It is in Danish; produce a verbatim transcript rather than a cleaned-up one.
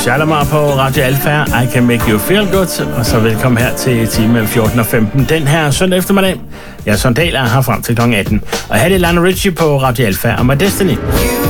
Shalamar på Radio Alfa, I Can Make You Feel Good, og så velkommen her til time fjorten og femten den her søndag eftermiddag. Jeg er Søren Dahl, og har frem til klokken atten. Og her er det Lionel Richie på Radio Alfa og My Destiny.